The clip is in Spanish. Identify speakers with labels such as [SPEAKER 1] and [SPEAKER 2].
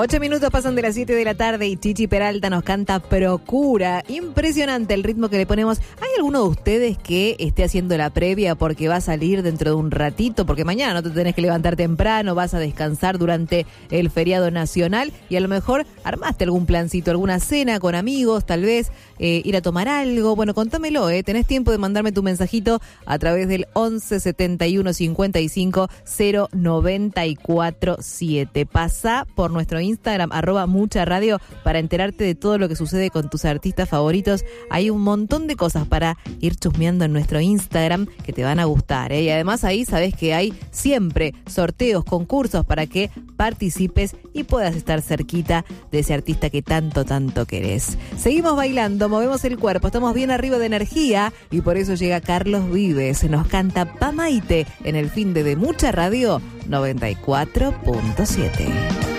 [SPEAKER 1] 8 minutos pasan de las 7 de la tarde y Chichi Peralta nos canta Procura. Impresionante el ritmo que le ponemos. ¿Hay alguno de ustedes que esté haciendo la previa porque va a salir dentro de un ratito? Porque mañana no te tenés que levantar temprano, vas a descansar durante el feriado nacional y a lo mejor armaste algún plancito, alguna cena con amigos, tal vez ir a tomar algo. Bueno, contámelo, tenés tiempo de mandarme tu mensajito a través del 11 71 55 094 7. Pasá por nuestro Instagram, @mucharadio, para enterarte de todo lo que sucede con tus artistas favoritos. Hay un montón de cosas para ir chusmeando en nuestro Instagram que te van a gustar, Y además ahí sabes que hay siempre sorteos, concursos para que participes y puedas estar cerquita de ese artista que tanto querés. Seguimos bailando, movemos el cuerpo, estamos bien arriba de energía y por eso llega Carlos Vives. Nos canta Pamaite en el fin de Mucha Radio 94.7.